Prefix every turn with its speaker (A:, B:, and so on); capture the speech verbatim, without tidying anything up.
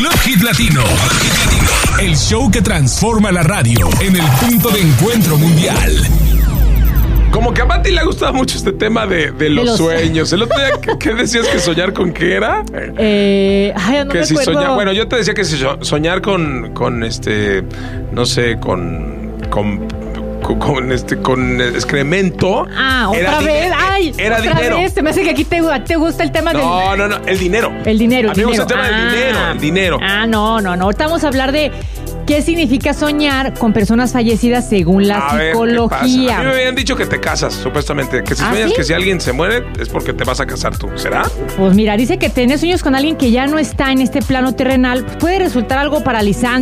A: Club Hit Latino. El show que transforma la radio en el punto de encuentro mundial. Como que a Mati le ha gustado mucho este tema de, de, los, de los sueños. El otro día, ¿qué, qué decías que soñar con qué era?
B: Eh, ay, no
A: que
B: me
A: si
B: acuerdo.
A: soñar, bueno, yo te decía que si soñar con, con este, no sé, con, con, con, con este, con excremento.
B: Ah, otra vez, dinero, ay,
A: era
B: otra
A: dinero.
B: Vez. Se me hace que aquí te, te gusta el tema
A: no,
B: del.
A: No, no, no, el dinero.
B: El dinero, el
A: a mí me gusta el
B: dinero.
A: tema
B: ah,
A: del dinero, el dinero.
B: Ah, no, no, no. Ahorita vamos a hablar de qué significa soñar con personas fallecidas según la
A: a
B: psicología.
A: Ver, a mí me habían dicho que te casas, supuestamente. Que si
B: ¿Ah,
A: sueñas
B: sí?
A: que si alguien se muere es porque te vas a casar tú. ¿Será?
B: Pues mira, dice que tener sueños con alguien que ya no está en este plano terrenal puede resultar algo paralizante.